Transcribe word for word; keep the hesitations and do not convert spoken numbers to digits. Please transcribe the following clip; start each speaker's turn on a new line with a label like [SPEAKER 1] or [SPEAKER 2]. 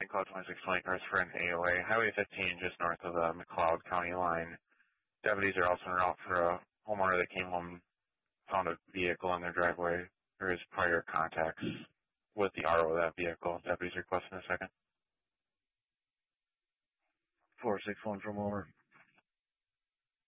[SPEAKER 1] Saint Cloud twenty-six twenty cars for an A O A. Highway fifteen, just north of the McLeod County line. Deputies are also en route for a homeowner that came home, found a vehicle in their driveway. There is prior contacts with the R O of that vehicle. Deputies requesting a second.
[SPEAKER 2] four six one from over.